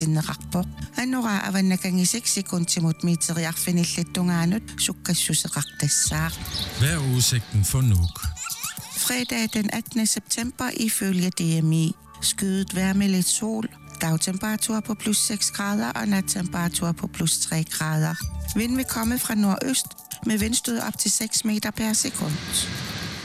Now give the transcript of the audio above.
иннеқарпоқ аннура аваннакангисик секундтимут-миитериарфиниллаттунгаанут суккассусеқартассаақ. Vejrudsigten for Nuuk. Fredag den 18. september ifølge DMI. Skyet vejr med lidt sol. Dagtemperatur på plus 6 grader og nattemperatur på plus 3 grader. Vind vil komme fra nordøst med vindstød op til 6 meter per sekund.